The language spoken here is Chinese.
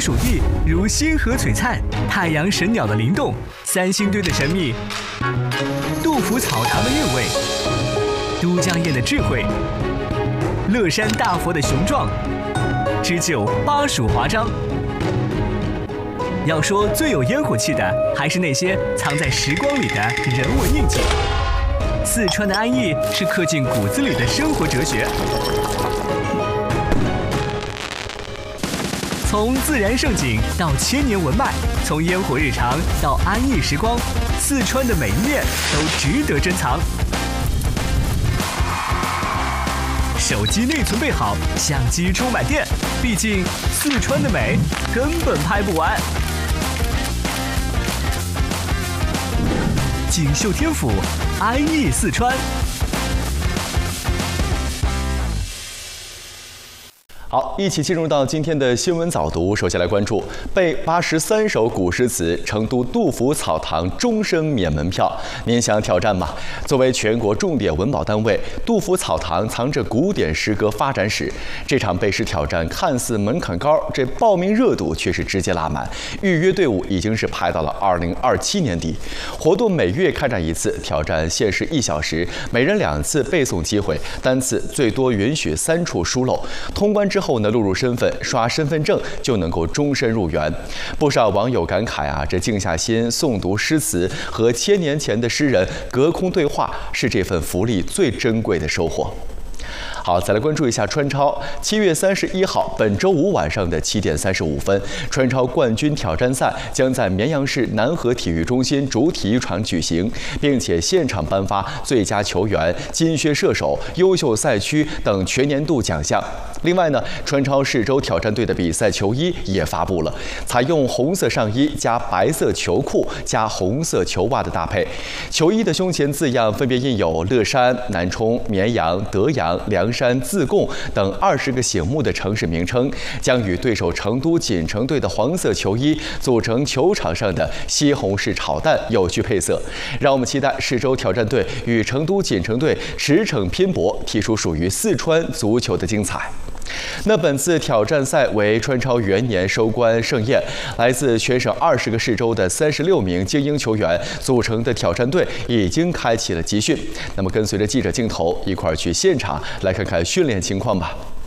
属地如星河璀璨，太阳神鸟的灵动，三星堆的神秘，杜甫草堂的韵味，都江堰的智慧，乐山大佛的雄壮，织就巴蜀华章。要说最有烟火气的，还是那些藏在时光里的人文印记。四川的安逸是刻进骨子里的生活哲学。从自然盛景到千年文脉，从烟火日常到安逸时光，四川的每一面都值得珍藏。手机内存备好，相机充满电，毕竟四川的美根本拍不完。锦绣天府，安逸四川。 好，一起进入到今天的新闻早读。首先来关注背83首古诗词，成都杜甫草堂终身免门票。您想挑战吗？作为全国重点文保单位，杜甫草堂藏着古典诗歌发展史。这场背诗挑战看似门槛高，这报名热度却是直接拉满，预约队伍已经是排到了2027年底。活动每月开展一次，挑战限时1小时，每人2次背诵机会，单次最多允许3处疏漏。通关之后呢，录入身份，刷身份证就能够终身入园。不少网友感慨啊，这静下心诵读诗词，和1000年前的诗人隔空对话，是这份福利最珍贵的收获。好，再来关注一下川超。7月31号，本周五晚上的7点35分，川超冠军挑战赛将在绵阳市南河体育中心主体育场举行，并且现场颁发最佳球员、金靴射手、优秀赛区等全年度奖项。另外呢，川超市州挑战队的比赛球衣也发布了，采用红色上衣加白色球裤加红色球袜的搭配。球衣的胸前字样分别印有乐山、南充、绵阳、德阳、凉山、自贡等20个醒目的城市名称，将与对手成都锦城队的黄色球衣组成球场上的西红柿炒蛋有趣配色。让我们期待市州挑战队与成都锦城队驰骋拼搏，踢出属于四川足球的精彩。那本次挑战赛为川超元年收官盛宴，来自全省20个市州的36名精英球员组成的挑战队已经开启了集训。那么跟随着记者镜头一块儿去现场来看看训练情况吧。